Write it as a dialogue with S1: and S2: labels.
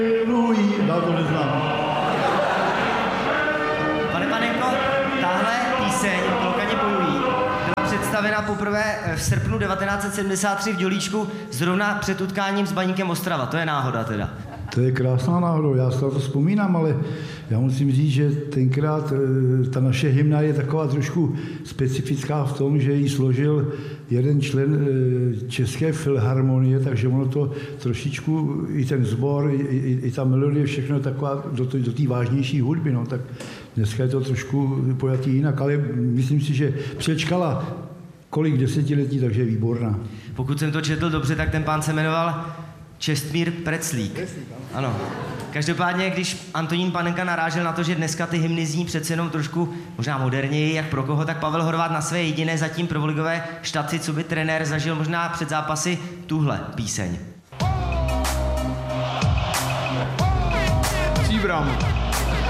S1: Já to neznám.
S2: Pane Panenko, tahle píseň Klokaně bojují byla představena poprvé v srpnu 1973 v Dělíčku zrovna před utkáním s Baníkem Ostrava. To je náhoda teda.
S1: To je krásná náhoda, já si na to vzpomínám, ale já musím říct, že tenkrát ta naše hymna je taková trošku specifická v tom, že ji složil jeden člen České filharmonie, takže ono to trošičku, i ten sbor, i ta melodie, všechno je taková do té vážnější hudby, no, tak dneska je to trošku pojatý jinak, ale myslím si, že přečkala kolik desetiletí, takže je výborná.
S2: Pokud jsem to četl dobře, tak ten pán se jmenoval Čestmír Preclík. Ano. Každopádně, když Antonín Panenka narážel na to, že dneska ty hymny zní přece jenom trošku možná moderněji, jak pro koho, tak Pavel Horváth na své jediné zatím prvoligové štaci, co by trenér zažil možná před zápasy tuhle píseň.
S3: Příbram.